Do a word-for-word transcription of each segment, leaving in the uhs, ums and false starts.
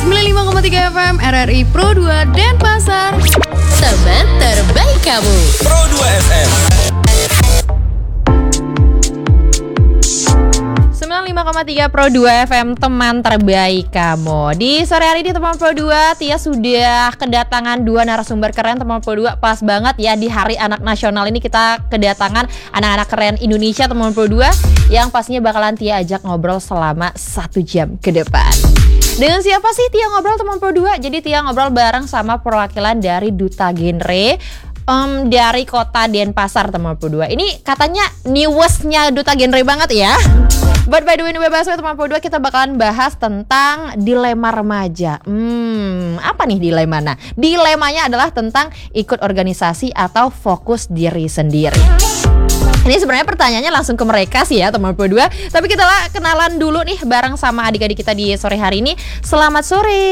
sembilan puluh lima koma tiga F M R R I Pro dua Denpasar. Teman terbaik kamu Pro dua F M. sembilan puluh lima koma tiga Pro dua F M, teman terbaik kamu. Di sore hari ini teman Pro dua, Tia sudah kedatangan dua narasumber keren teman Pro dua. Pas banget ya di Hari Anak Nasional ini kita kedatangan anak-anak keren Indonesia teman Pro dua, yang pastinya bakalan Tia ajak ngobrol selama satu jam ke depan. Dengan siapa sih Tia ngobrol teman Pro dua? Jadi Tia ngobrol bareng sama perwakilan dari Duta Genre um, dari kota Denpasar teman Pro dua. Ini katanya newest-nya Duta Genre banget ya. But by the way, ini bahas teman Pro dua, kita bakalan bahas tentang dilema remaja. Hmm, apa nih dilemanya? Dilemanya adalah tentang ikut organisasi atau fokus diri sendiri. Ini sebenarnya pertanyaannya langsung ke mereka sih ya teman Pro dua. Tapi kita lah kenalan dulu nih bareng sama adik-adik kita di sore hari ini. Selamat sore.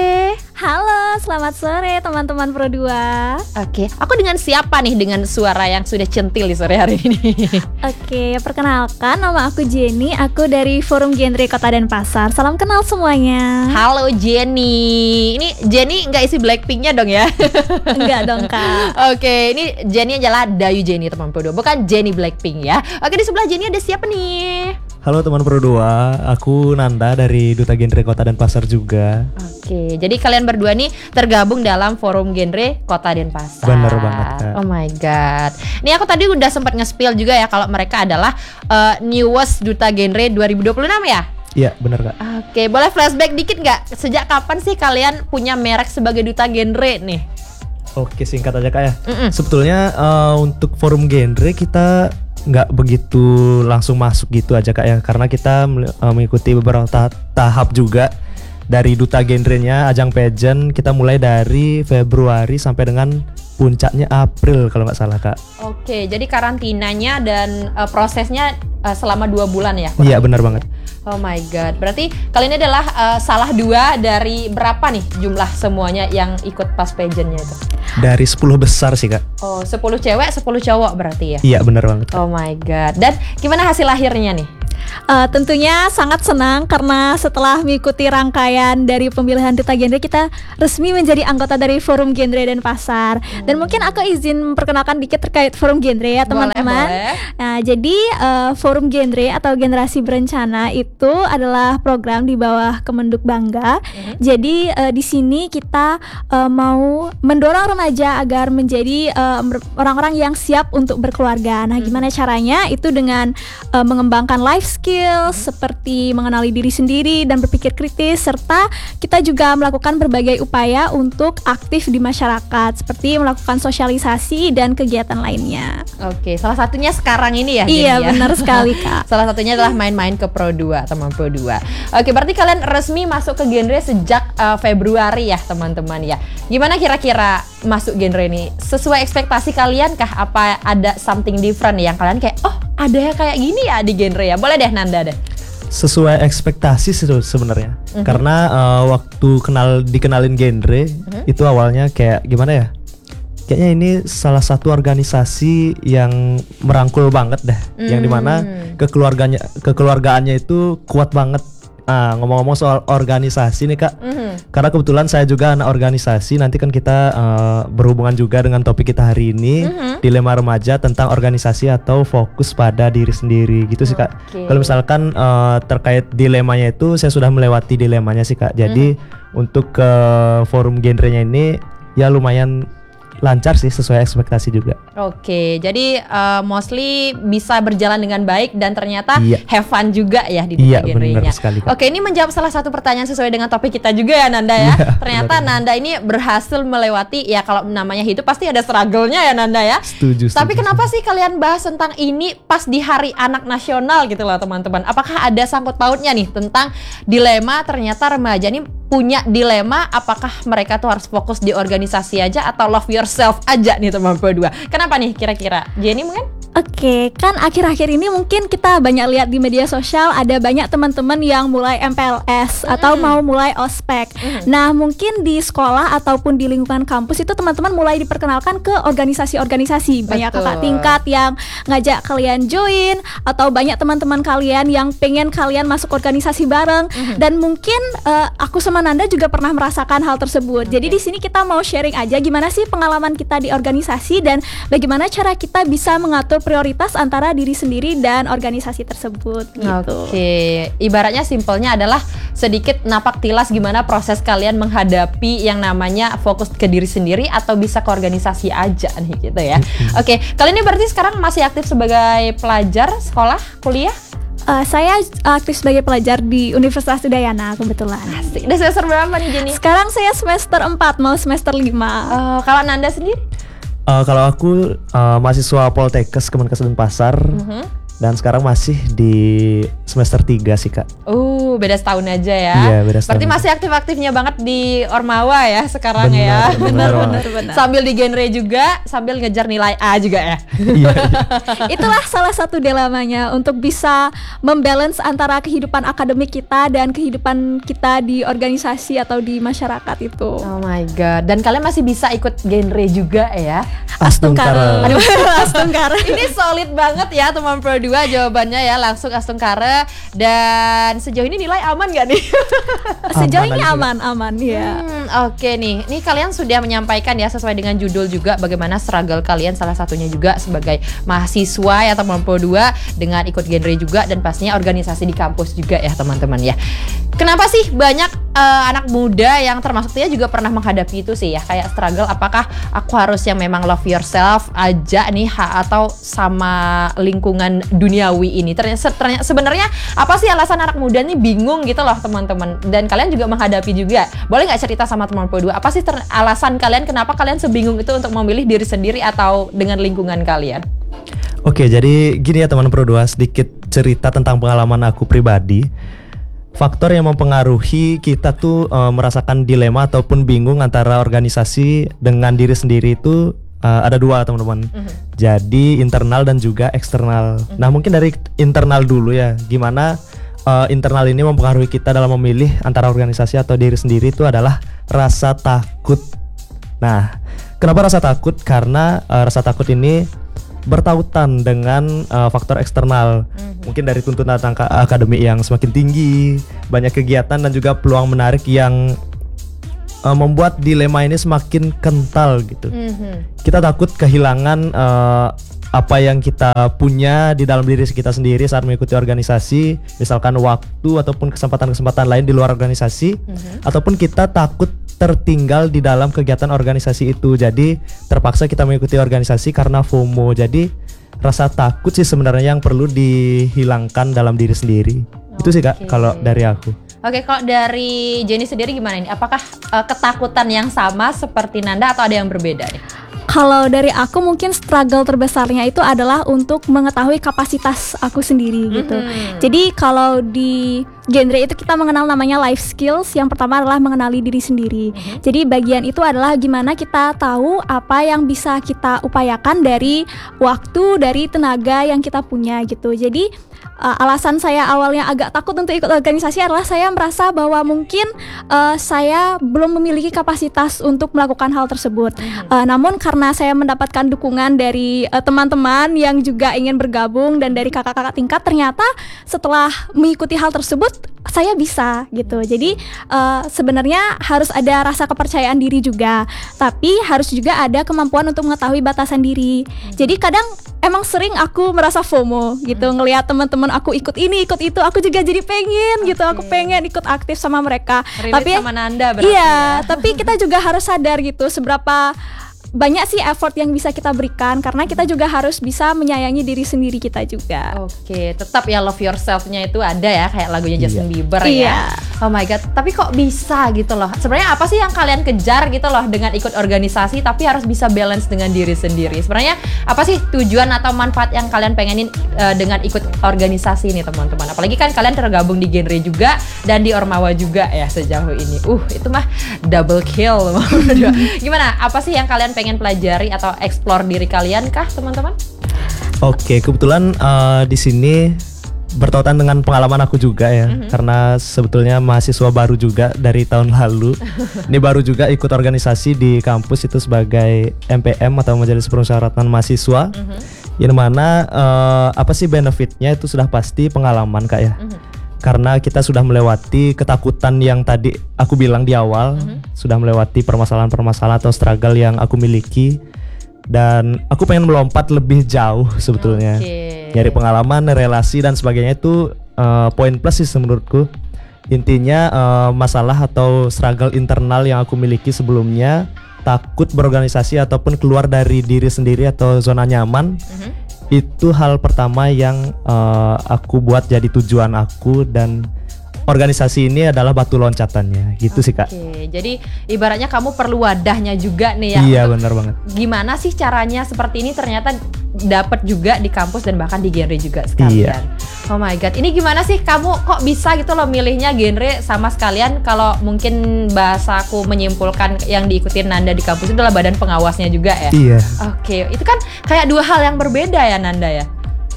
Halo, selamat sore teman-teman Pro dua. Oke, aku dengan siapa nih dengan suara yang sudah centil di sore hari ini? Oke, perkenalkan nama aku Jenny, aku dari Forum Genre Kota Denpasar. Salam kenal semuanya. Halo Jenny. Ini Jenny nggak isi Blackpinknya dong ya? Enggak dong Kak. Oke, ini Jenny adalah Dayu Jenny teman Pro dua, bukan Jenny Blackpink ya. Oke, di sebelah Jenny ada siapa nih? Halo teman Pro dua, aku Nanda dari Duta Genre Kota Denpasar juga. Oke, jadi kalian berdua nih tergabung dalam Forum Genre Kota Denpasar. Bener banget Kak. Oh my god. Ini aku tadi udah sempat nge-spill juga ya kalau mereka adalah uh, newest Duta Genre dua ribu dua puluh enam ya? Iya bener Kak. Oke, boleh flashback dikit nggak? Sejak kapan sih kalian punya merek sebagai Duta Genre nih? Oke, singkat aja Kak ya. Mm-mm. Sebetulnya uh, untuk Forum Genre kita nggak begitu langsung masuk gitu aja Kak ya, karena kita uh, mengikuti beberapa ta- tahap juga. Dari Duta Genrenya, ajang pageant kita mulai dari Februari sampai dengan puncaknya April kalau nggak salah Kak. Oke, jadi karantinanya dan uh, prosesnya uh, selama dua bulan ya? Iya benar banget. Oh my god, berarti kali ini adalah uh, salah dua dari berapa nih jumlah semuanya yang ikut pas pageantnya itu? Dari sepuluh besar sih Kak. Oh, sepuluh cewek, sepuluh cowok berarti ya? Iya benar banget. Oh my god, dan gimana hasil akhirnya nih? Uh, tentunya sangat senang karena setelah mengikuti rangkaian dari pemilihan Duta Genre, kita resmi menjadi anggota dari Forum Genre Denpasar. Hmm. Dan mungkin aku izin memperkenalkan dikit terkait Forum Genre ya teman-teman. Boleh, boleh. Nah, jadi uh, Forum Genre atau Generasi Berencana itu adalah program di bawah Kemenduk Bangga. Hmm. Jadi uh, di sini kita uh, mau mendorong remaja agar menjadi uh, orang-orang yang siap untuk berkeluarga. Nah, hmm. gimana caranya? Itu dengan uh, mengembangkan life skill seperti mengenali diri sendiri dan berpikir kritis, serta kita juga melakukan berbagai upaya untuk aktif di masyarakat seperti melakukan sosialisasi dan kegiatan lainnya. Oke, salah satunya sekarang ini ya? Iya, ya? benar sekali Kak. Salah satunya adalah main-main ke Pro dua, teman Pro dua. Oke, berarti kalian resmi masuk ke genre sejak uh, Februari ya teman-teman ya. Gimana kira-kira masuk genre ini? Sesuai ekspektasi kalian kah? Apa ada something different yang kalian kayak, oh ada yang kayak gini ya di genre ya? Boleh deh Nanda deh. Sesuai ekspektasi sih sebenarnya. Mm-hmm. Karena uh, waktu kenal dikenalin genre mm-hmm. itu awalnya kayak gimana ya? Kayaknya ini salah satu organisasi yang merangkul banget dah, mm. yang dimana kekeluarganya kekeluargaannya itu kuat banget. Nah, ngomong-ngomong soal organisasi nih Kak, mm-hmm. karena kebetulan saya juga anak organisasi. Nanti kan kita uh, berhubungan juga dengan topik kita hari ini, mm-hmm. dilema remaja tentang organisasi atau fokus pada diri sendiri gitu sih Kak. Okay. Kalau misalkan uh, terkait dilemanya itu, saya sudah melewati dilemanya sih Kak. Jadi mm-hmm. untuk ke uh, Forum Genrenya ini ya lumayan lancar sih, sesuai ekspektasi juga. Oke, jadi uh, mostly bisa berjalan dengan baik dan ternyata iya. have fun juga ya di Iya, genrenya. benar sekali Kak. Oke, ini menjawab salah satu pertanyaan sesuai dengan topik kita juga ya Nanda ya. Iya, ternyata benar. Nanda ini berhasil melewati, ya kalau namanya hidup pasti ada struggle-nya ya Nanda ya. Setuju. Tapi setuju, kenapa setuju. sih kalian bahas tentang ini pas di Hari Anak Nasional gitu loh teman-teman? Apakah ada sangkut pautnya nih tentang dilema ternyata remaja ini punya dilema, apakah mereka tuh harus fokus di organisasi aja atau love yourself aja nih teman Pro dua? Kenapa nih kira-kira? Jenny mungkin? Oke, kan akhir-akhir ini mungkin kita banyak lihat di media sosial ada banyak teman-teman yang mulai M P L S mm. atau mau mulai ospek. Mm. Nah, mungkin di sekolah ataupun di lingkungan kampus itu teman-teman mulai diperkenalkan ke organisasi-organisasi. Banyak Betul. kakak tingkat yang ngajak kalian join, atau banyak teman-teman kalian yang pengen kalian masuk organisasi bareng. Mm. Dan mungkin uh, aku sama sama Nanda juga pernah merasakan hal tersebut. Okay. Jadi di sini kita mau sharing aja gimana sih pengalaman kita di organisasi dan bagaimana cara kita bisa mengatur prioritas antara diri sendiri dan organisasi tersebut gitu. Oke, okay. Ibaratnya simpelnya adalah sedikit napak tilas gimana proses kalian menghadapi yang namanya fokus ke diri sendiri atau bisa ke organisasi aja nih gitu ya. Oke, okay. Kalian ini berarti sekarang masih aktif sebagai pelajar sekolah, kuliah? Uh, saya aktif sebagai pelajar di Universitas Udayana kebetulan. Asik. Udah semester berapa nih Jenny? Sekarang saya semester empat, mau semester lima. Uh, kalau Nanda sendiri? Uh, kalau aku uh, mahasiswa Poltekkes Kemenkes Denpasar. Uh-huh. Dan sekarang masih di semester tiga sih Kak. Uh, beda setahun aja ya. Iya, beda setahun. Berarti masih aktif-aktifnya banget di Ormawa ya sekarang benar, ya. Benar, benar, benar. Sambil di genre juga, sambil ngejar nilai A juga ya. Iya. Itulah salah satu dilemanya untuk bisa membalance antara kehidupan akademik kita dan kehidupan kita di organisasi atau di masyarakat itu. Oh my god. Dan kalian masih bisa ikut genre juga ya. Astungkara. Aduh, Astungkara. Ini solid banget ya teman Pro dua jawabannya ya, langsung Astungkara. Dan sejauh ini nilai aman gak nih? Sejauh ini aman, aman ya. Hmm, Oke okay nih, nih kalian sudah menyampaikan ya sesuai dengan judul juga bagaimana struggle kalian, salah satunya juga sebagai mahasiswa ya teman Pro dua dengan ikut genre juga dan pastinya organisasi di kampus juga ya teman-teman ya. Kenapa sih banyak uh, anak muda yang termasuk Tia juga pernah menghadapi itu sih ya, kayak struggle apakah aku harus yang memang love yourself aja nih ha, atau sama lingkungan duniawi ini. Ternyata, ternyata sebenarnya apa sih alasan anak muda nih bingung gitu loh teman-teman, dan kalian juga menghadapi juga. Boleh nggak cerita sama teman Pro dua apa sih ter- alasan kalian kenapa kalian sebingung itu untuk memilih diri sendiri atau dengan lingkungan kalian? Oke, jadi gini ya teman Pro dua, sedikit cerita tentang pengalaman aku pribadi. Faktor yang mempengaruhi kita tuh e, merasakan dilema ataupun bingung antara organisasi dengan diri sendiri itu e, ada dua teman-teman. Uh-huh. Jadi internal dan juga eksternal. Uh-huh. Nah mungkin dari internal dulu ya, gimana e, internal ini mempengaruhi kita dalam memilih antara organisasi atau diri sendiri itu adalah rasa takut. Nah kenapa rasa takut? Karena e, rasa takut ini bertautan dengan uh, faktor eksternal. Mm-hmm. Mungkin dari tuntutan ak- akademik yang semakin tinggi, banyak kegiatan dan juga peluang menarik yang uh, membuat dilema ini semakin kental gitu. Mm-hmm. Kita takut kehilangan uh, apa yang kita punya di dalam diri kita sendiri saat mengikuti organisasi, misalkan waktu ataupun kesempatan-kesempatan lain di luar organisasi, mm-hmm. ataupun kita takut tertinggal di dalam kegiatan organisasi itu. Jadi terpaksa kita mengikuti organisasi karena FOMO. Jadi rasa takut sih sebenarnya yang perlu dihilangkan dalam diri sendiri. Okay. Itu sih Kak kalau dari aku. Oke, okay, kalau dari Jenny sendiri gimana ini? Apakah uh, ketakutan yang sama seperti Nanda atau ada yang berbeda nih? Kalau dari aku mungkin struggle terbesarnya itu adalah untuk mengetahui kapasitas aku sendiri gitu. Mm-hmm. Jadi kalau di genre itu kita mengenal namanya life skills. Yang pertama adalah mengenali diri sendiri. Mm-hmm. Jadi bagian itu adalah gimana kita tahu apa yang bisa kita upayakan dari waktu, dari tenaga yang kita punya gitu. Jadi uh, alasan saya awalnya agak takut untuk ikut organisasi adalah saya merasa bahwa mungkin uh, saya belum memiliki kapasitas untuk melakukan hal tersebut. Mm-hmm. Uh, namun karena saya mendapatkan dukungan dari uh, teman-teman yang juga ingin bergabung dan dari kakak-kakak tingkat, ternyata setelah mengikuti hal tersebut saya bisa gitu. Jadi uh, sebenarnya harus ada rasa kepercayaan diri juga, tapi harus juga ada kemampuan untuk mengetahui batasan diri. Hmm. Jadi kadang emang sering aku merasa FOMO gitu, hmm. ngelihat teman-teman aku ikut ini, ikut itu, aku juga jadi pengen gitu, okay. aku pengen ikut aktif sama mereka. Relate tapi sama Nanda berarti. Iya, ya. tapi kita juga harus sadar gitu seberapa banyak sih effort yang bisa kita berikan, karena kita juga harus bisa menyayangi diri sendiri kita juga. Oke, tetap ya love yourself-nya itu ada ya, kayak lagunya Justin Iya. Bieber Iya. ya. Oh my god, tapi kok bisa gitu loh. Sebenarnya apa sih yang kalian kejar gitu loh dengan ikut organisasi tapi harus bisa balance dengan diri sendiri? Sebenarnya apa sih tujuan atau manfaat yang kalian pengenin uh, dengan ikut organisasi ini teman-teman? Apalagi kan kalian tergabung di genre juga dan di Ormawa juga ya sejauh ini. Uh, itu mah double kill. Gimana? Apa sih yang kalian pengen pelajari atau explore diri kalian kah teman-teman? Oke, kebetulan uh, di sini bertautan dengan pengalaman aku juga ya, mm-hmm. karena sebetulnya mahasiswa baru juga dari tahun lalu. Ini baru juga ikut organisasi di kampus itu sebagai M P M atau Majelis Permusyawaratan Mahasiswa, mm-hmm. yang mana uh, apa sih benefitnya itu sudah pasti pengalaman Kak ya. Mm-hmm. karena kita sudah melewati ketakutan yang tadi aku bilang di awal, mm-hmm. sudah melewati permasalahan-permasalahan atau struggle yang aku miliki, dan aku pengen melompat lebih jauh sebetulnya. Okay. Nyari pengalaman, relasi dan sebagainya itu uh, poin plus sih menurutku. Intinya uh, masalah atau struggle internal yang aku miliki sebelumnya, takut berorganisasi ataupun keluar dari diri sendiri atau zona nyaman. Mm-hmm. Itu hal pertama yang uh, aku buat jadi tujuan aku, dan organisasi ini adalah batu loncatannya gitu. Okay. Sih Kak. Oke, jadi ibaratnya kamu perlu wadahnya juga nih ya. Iya benar banget. Gimana sih caranya seperti ini ternyata dapat juga di kampus dan bahkan di genre juga sekalian. Iya. Oh my god, ini gimana sih kamu kok bisa gitu loh milihnya genre sama sekalian? Kalau mungkin bahasaku menyimpulkan yang diikutin Nanda di kampus itu adalah badan pengawasnya juga ya. Iya. Oke, itu kan kayak dua hal yang berbeda ya Nanda ya.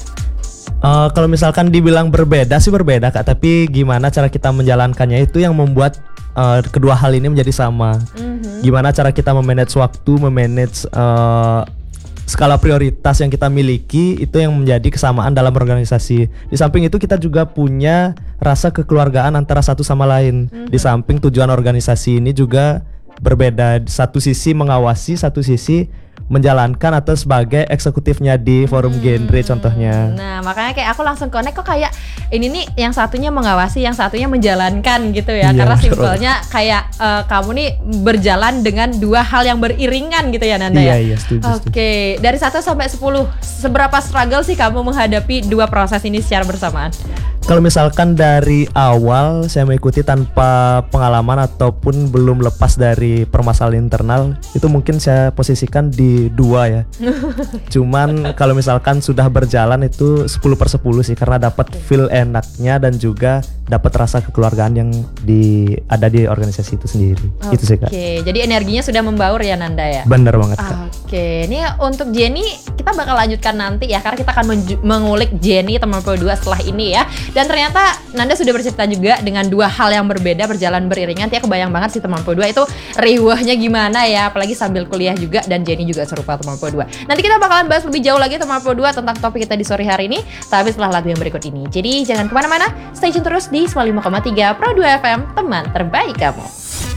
Uh, kalau misalkan dibilang berbeda sih berbeda Kak, tapi gimana cara kita menjalankannya itu yang membuat uh, kedua hal ini menjadi sama. Mm-hmm. Gimana cara kita memanage waktu, memanage uh, skala prioritas yang kita miliki, itu yang menjadi kesamaan dalam organisasi. Di samping itu kita juga punya rasa kekeluargaan antara satu sama lain. Mm-hmm. Di samping tujuan organisasi ini juga berbeda. Satu sisi mengawasi, satu sisi menjalankan atau sebagai eksekutifnya di forum hmm. genre contohnya. Nah makanya kayak aku langsung connect kok kayak ini nih yang satunya mengawasi, yang satunya menjalankan gitu ya. Iya, karena simpelnya kayak uh, kamu nih berjalan dengan dua hal yang beriringan gitu ya Nanda iya, ya. Iya setuju. Oke, okay. Dari satu sampai sepuluh seberapa struggle sih kamu menghadapi dua proses ini secara bersamaan? Kalau misalkan dari awal saya mengikuti tanpa pengalaman ataupun belum lepas dari permasalahan internal, itu mungkin saya posisikan di dua ya. Cuman kalau misalkan sudah berjalan itu sepuluh per sepuluh sih, karena dapat feel enaknya dan juga dapat rasa kekeluargaan yang di ada di organisasi itu sendiri. Okay. Itu sih Kak. Oke, jadi energinya sudah membaur ya Nanda ya. Bener banget Kak. Oke, ini untuk Jenny kita bakal lanjutkan nanti ya, karena kita akan menju- mengulik Jenny teman Pro dua setelah ini ya. Dan ternyata Nanda sudah bercerita juga dengan dua hal yang berbeda berjalan beriringan. Tia kebayang banget sih teman Pro dua itu riwahnya gimana ya, apalagi sambil kuliah juga, dan Jenny juga serupa teman Pro dua. Nanti kita bakalan bahas lebih jauh lagi teman Pro dua tentang topik kita di sore hari ini, tapi setelah lagu yang berikut ini. Jadi jangan kemana-mana, stay tune terus di sembilan puluh lima koma tiga Pro dua F M, teman terbaik kamu.